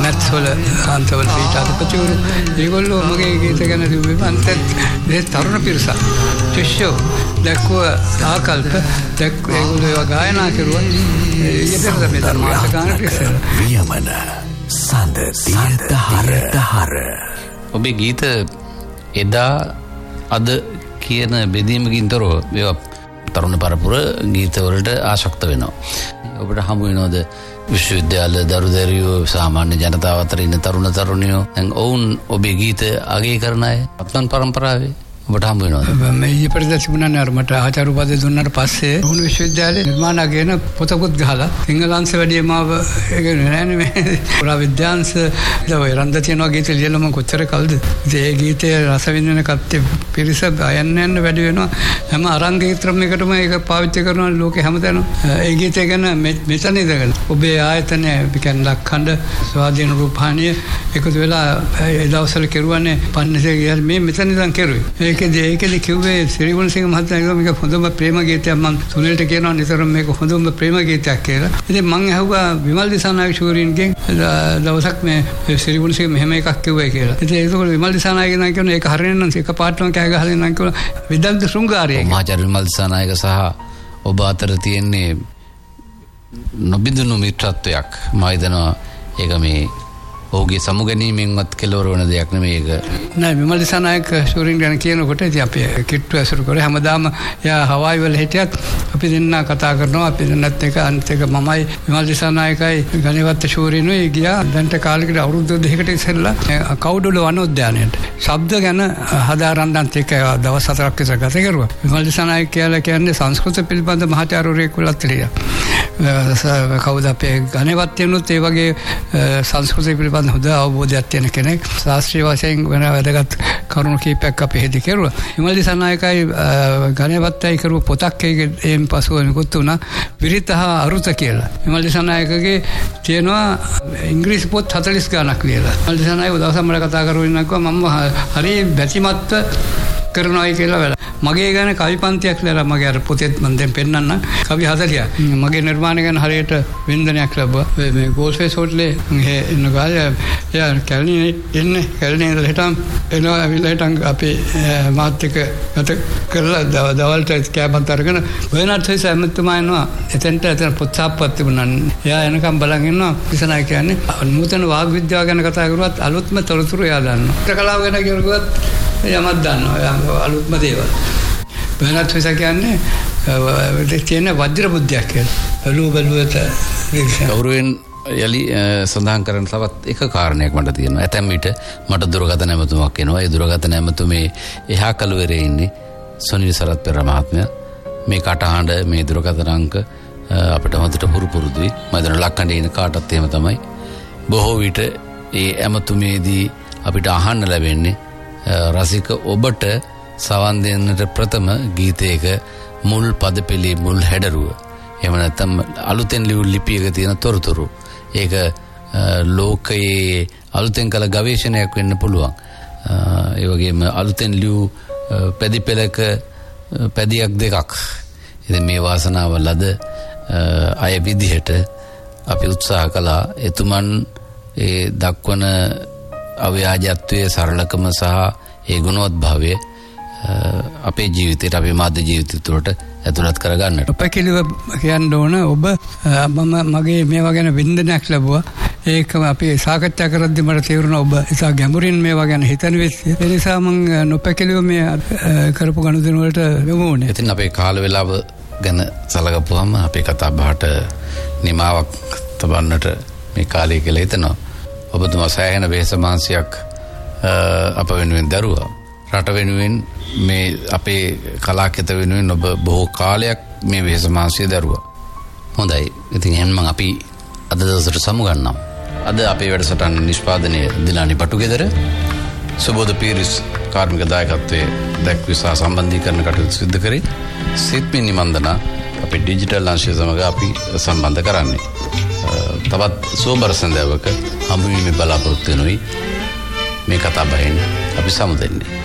Maths වල අන්තවල පීඨාධිපතිවරු ඒගොල්ලෝ මගේ ගීත ගැන කිව්වේ අන්තේ තරුණ පිරිසක් ශිෂ්‍යෝ දැක්වුව ආකල්ප ඒගොල්ලෝ ගායනා කරුවා ඊටතර මේ ධර්මාර්ථ ගාන වියමන සඳ ඔබේ ගීත එදා අද කියන බෙදීමකින් තොරව මේවා තරුණ පරපුර ගීතවලට ආශක්ත වෙනවා. ඔබට හමු වෙනවද විශ්වවිද්‍යාල දරුදැරියෝ සාමාන්‍ය ජනතාව අතර ඉන්න තරුණ තරුණියෝ දැන් ඔවුන් ඔබේ ගීත අගය කරන අය අත්මන් පරම්පරාවේ ඔබට හමු වෙනවද? මේ ඊපෙරද තිබුණානේ අර මට ආචාර්ය උපාධිය දුන්නාට පස්සේ උණු විශ්වවිද්‍යාලේ නිර්මාණගෙන පොතකුත් ගහලා සිංහලංශ වැඩි මාව ඒක නෑනේ මේ පුරා විද්‍යාංශ ඔය රන්ද තියනවා ගීත ලියලා මම කොච්චර කල්ද ඉතින් ඒ ගීතයේ රස විඳින කත්තේ පිරිස අයන්න වැඩි වෙනවා හැම අරංග ගීතරම් එකටම ඒක පාවිච්චි කරනවා ලෝකේ හැමතැනම ඒ ගීතය ගැන මෙතන ඉඳගෙන ඔබේ ආයතනය කියන්නේ ලක්ඛණ්ඩ ස්වාධීන රූපහානිය එකතු වෙලා ඒ දවස්වල කෙරුවානේ පන්නසේ ගියා මේ මෙතන ඉඳන් කෙරුවේ ඒකෙදි කිව්වේ ශ්‍රීගුණසිංහ මහත්මයා මේක හොඳම ප්‍රේම ගීතයක් මම සුනිල්ට කියනවා නිතරම මේක හොඳම ප්‍රේම ගීතයක් කියලා. ඉතින් මම අහුවා විමල් දිසානායක ශූරීන්ගෙන් දවසක් මේ ශ්‍රීගුණසිංහ මෙහෙම එකක් කිව්වයි කියලා. ඉතින් ඒකෝල විමල් දිසානායක නම් කියනවා ඒක හරියන්නේ නම් එක පාටම කෑ ගහලා නම් කියලා විදග්ධ ශෘංගාරය. මහාචාර්ය විමල් දිසානායක සහ ඔබ අතර තියෙන්නේ නොබිඳුණු මිත්‍රත්වයක්. මම හිතනවා ඒක මේ ඔහුගේ සමුගැනීමෙන්වත් කෙලවර වෙන දෙයක් නෙමෙයි ඒක. නෑ විමල් දිසානායක ශූරින් ගැන කියනකොට ඉතින් අපි කිට්ටු ඇසුරු කරේ හැමදාම එයා හවායි වල හිටියත් අපි දෙන්න කතා කරනවා අපි දෙන්නත් එක අනිත් එක මමයි විමල් දිසානායකයි ගණේවත් ශූරිනුයි ගියා දැන්ට කාලෙකට අවුරුදු දෙකකට ඉස්සෙල්ලා කවුඩුල වනෝද්‍යානයට ශබ්ද ගැන හදාරන්නත් එක දවස් 4ක් විතර ගත කරුවා. විමල් දිසානායක කියලා කියන්නේ සංස්කෘත පිළිබඳ මහාචාර්යවරයෙක් වෙලත් හිටියා. කවුද අපේ ගණේවත් වෙනුත් ඒ වගේ සංස්කෘතිය පිළිබඳ හොඳ අවබෝධයක් තියෙන කෙනෙක් ශාස්ත්‍රීය වශයෙන් වෙන වැදගත් කරුණු කීපයක් අපි හෙදි කෙරුවා. විමල් දිසානායකයි ගණේවත්යි කරුව පොතක් ඒකෙන් පසුව නිකුත් වුණා විරිත හා අරුත කියලා. විමල් දිසානායකගේ තියෙනවා ඉංග්‍රීසි පොත් 40 ගණක් ලියලා. විමල් දිසානායක දවසක් මට කතා කරුවා ඉන්නකෝ මම හරි බැතිමත්ව කරනවායි කියලා වෙලා. මගේ ගැන කවි පන්තියක් ලියලා මගේ අර පොතෙත් මම දැන් පෙන්නන්න කවි 40ක්. මගේ නිර්මාණ ගැන හරියට වින්දනයක් ලැබුවා. මේ ගෝල්ෆේස් හෝටලේ ඉන්න ගාලා යා කැලණියේ ඉන්නේ කැලණියේ ඉඳලා හිටම් එනවා ඇවිල්ලා හිටම් අපි මාත් එක්ක ගත කරලා දවල්ට කෑමත් අරගෙන බර්නාඩ් සයිස් ඇමතුමා එනවා එතන පොත් සාප්පුවක් තිබුණා. එයා එනකම් බලන් ඉන්නවා කිසනායි කියන්නේ නූතන වාග් විද්‍යාව ගැන කතා කරුවත් අලුත්ම තොරතුරු එයා දන්නවා. චිත්‍රකලාව ගැන කියනකොත් යමක් දන්නවා අලුත්ම දේවල්. බර්නාඩ් සයිස් කියන්නේ තියෙන වජ්‍ර බුද්ධියක් කියලා. බලුවට ගෞරවයෙන් යලි සඳහන් කරන තවත් එක කාරණයක් මට තියෙනවා. ඇතැම් විට මට දුරකථන ඇමතුමක් එනවා. ඒ දුරකථන ඇමතුමේ එහා කළුවරේ ඉන්නේ සොනිල් සරත් පෙරේරා මහත්මයා. මේ කටහඬ මේ දුරකථන අංක අපිට හොඳට පුරුදුයි. මම හිතන ලක්කණ්ඩේ ඉන්න කාටත් එහෙම තමයි. බොහෝ විට ඒ ඇමතුමේදී අපිට අහන්න ලැබෙන්නේ රසික ඔබට සවන් දෙන්නට ප්‍රථම ගීතයක මුල් පදපෙළේ මුල් හැඩරුව. එහෙම නැත්නම් අලුතෙන් ලියු ලිපියක තියෙන තොරතුරු. ඒක ලෝකයේ අලුතෙන් කළ ගවේෂණයක් වෙන්න පුළුවන්. ඒ වගේම අලුතෙන් ලියු පැදිපෙළක පැදියක් දෙකක්. ඉතින් මේ වාසනාව ලද අය විදිහට අපි උත්සාහ කළා එතුමන් ඒ දක්වන අව්‍යාජත්වයේ සරලකම සහ ඒ ගුණවත් භාවය අපේ ජීවිතයට අපේ මාධ්‍ය ජීවිතය තුළට ඇතුළත් කරගන්නට. පැකිලිව කියන්න ඕන ඔබ මගේ මේවා ගැන වින්දනයක් ලැබුවා. ඒකම අපි සාකච්ඡා කරද්දී මට තේරුණා ඔබ ඉතා ගැඹුරින් මේවා ගැන හිතන වෙච්චි. ඒ නිසා මම නොපැකිලිව මේ කරපු ගනුදෙනු වලට යමු ඕනේ. ඉතින් අපේ කාල වේලාව ගැන සලකපුවම අපේ කතා බහට නිමාවක් තබන්නට මේ කාලය කියලා හිතනවා. ඔබතුමා සෑහෙන වෙහෙස මාංශයක් අප වෙනුවෙන් දරුවා. රට වෙනුවෙන් මේ අපේ කලාකෙත වෙනුවෙන් ඔබ බොහෝ කාලයක් මේ වෙහෙස මාංශය දරුවා. හොඳයි. ඉතින් එහෙනම් අපි අද දවසට සමුගන්නම්. අද අපේ වැඩසටහන නිෂ්පාදනය දිලානි බටුගෙදර සුබෝධ පීරිස් කාර්මික දායකත්වයේ දැක්විසා සම්බන්ධීකරණ කටයුතු සිදු කරේ. සිත්මින් නිමන්දනා අපේ ඩිජිටල් අංශය සමග අපි සම්බන්ධ කරන්නේ. තවත් සෝබර සඳාවක හමුවීමේ බලාපොරොත්තු වෙනුයි මේ කතා බහෙන් අපි සමුදෙන්නේ.